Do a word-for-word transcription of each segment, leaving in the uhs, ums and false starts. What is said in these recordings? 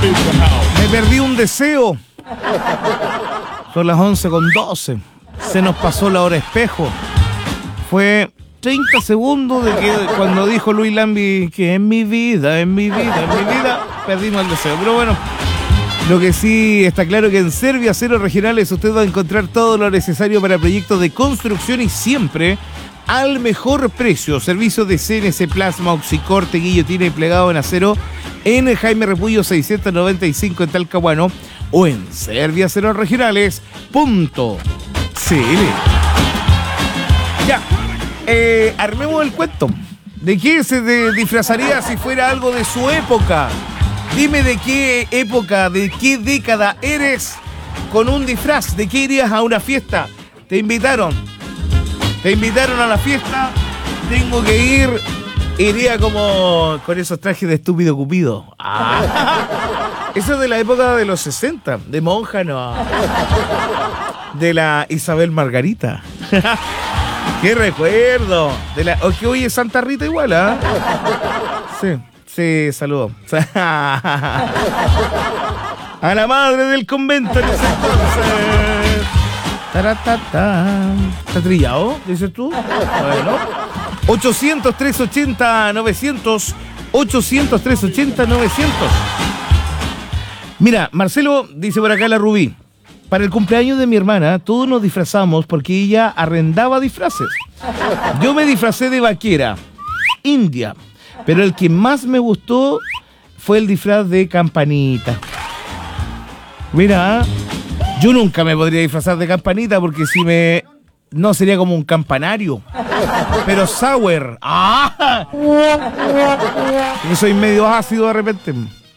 Me perdí un deseo. Son las once con doce. Se nos pasó la hora espejo. Fue treinta segundos de que cuando dijo Luis Lambi que en mi vida, en mi vida, en mi vida, perdimos el deseo. Pero bueno, lo que sí está claro que en Servio Acero Regionales usted va a encontrar todo lo necesario para proyectos de construcción y siempre al mejor precio. Servicios de C N C Plasma, oxicorte, guillotina y plegado en acero en Jaime Repullo seiscientos noventa y cinco en Talcahuano o en servio acero regionales punto c l. Ya, eh, armemos el cuento. ¿De qué se de- disfrazaría si fuera algo de su época? Dime de qué época, de qué década eres con un disfraz. ¿De qué irías a una fiesta? Te invitaron. Te invitaron a la fiesta. Tengo que ir. Iría como con esos trajes de estúpido Cupido. Ah. Eso es de la época de los sesenta. De monja, no. De la Isabel Margarita. ¡Qué recuerdo! De la, o que hoy es Santa Rita igual, ¿ah? ¿eh? Sí. Sí, saludo. A la madre del convento en ese entonces. Taratata. ¿Está trillado? ¿Dices tú? Bueno. ochocientos, trescientos ochenta, novecientos. ochocientos, trescientos ochenta, novecientos. Mira, Marcelo dice por acá la Rubí. Para el cumpleaños de mi hermana, todos nos disfrazamos porque ella arrendaba disfraces. Yo me disfracé de vaquera, india. Pero el que más me gustó fue el disfraz de Campanita. Mira, yo nunca me podría disfrazar de Campanita porque si me... no sería como un campanario. Pero sour. ¡Ah! Yo soy medio ácido de repente.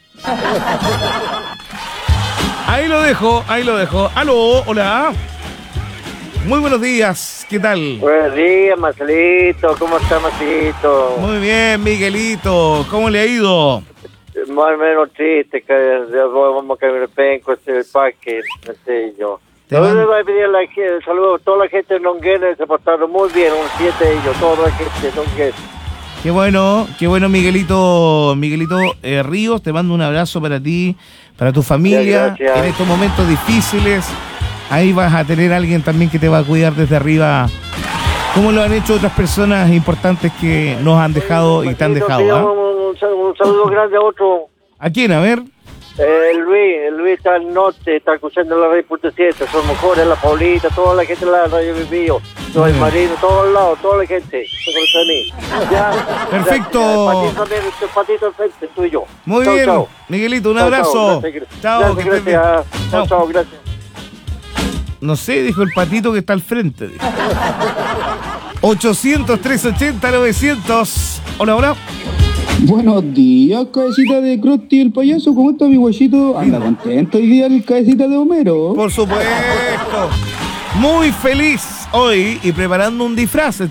Ahí lo dejo, ahí lo dejo. Aló, hola. Muy buenos días, ¿qué tal? Buenos días, Marcelito. ¿Cómo está, Marcelito? Muy bien, Miguelito. ¿Cómo le ha ido? Más o menos triste, que vamos a caer el penco, este, el parque, no sé yo. Yo le voy a pedir a la gente, saludos a toda la gente de Longuera, se portaron muy bien, un siete de ellos, toda la gente de Longuera. Qué bueno, qué bueno, Miguelito, Miguelito eh, Ríos, te mando un abrazo para ti, para tu familia, gracias. en estos momentos difíciles. Ahí vas a tener a alguien también que te va a cuidar desde arriba, como lo han hecho otras personas importantes que nos han dejado y te han dejado. ¿eh? Un, un, un saludo grande a otro. ¿A quién? A ver. Eh, el Luis, el Luis está al norte, está escuchando la radio punto siete, son mejores, la Paulita, toda la gente de la radio Vivío, todo el marino, todos lados, toda la gente, ya, perfecto. Ya, el patito, el patito al frente, tú y yo. Muy chau, bien, chau. Miguelito, un Chau, abrazo. Chao, gracias, Chao, gracias, que estés bien. gracias. Chao, Chao. chao, gracias. No sé, dijo el patito que está al frente. Dijo. ochocientos, trescientos ochenta, novecientos. Hola, hola. Buenos días, cabecita de Krusty el payaso. ¿Cómo está mi guachito? Anda contento hoy día el cabecita de Homero. Por supuesto. Muy feliz hoy y preparando un disfraz.